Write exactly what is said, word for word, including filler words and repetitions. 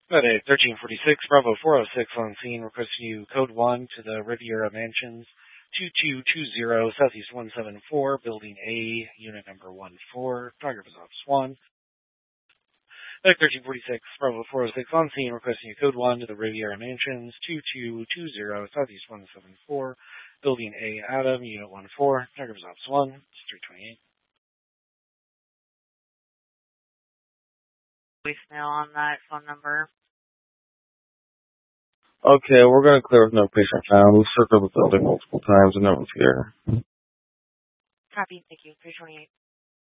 At a thirteen forty-six, Bravo four oh six on scene, requesting you code one to the Riviera Mansions, two two two zero, Southeast one seven four, Building A, unit number one four, Tiger Bazaar Swan. At thirteen forty-six, Bravo four oh six on scene, requesting you code one to the Riviera Mansions, two two two zero, Southeast one seven four, Building A, Adam, unit one four, Tiger Bazaar Swan, three twenty-eight. Voicemail on that phone number. Okay, we're going to clear with no patient found. We've circled the building multiple times and no one's here. Copy. Thank you. three twenty-eight.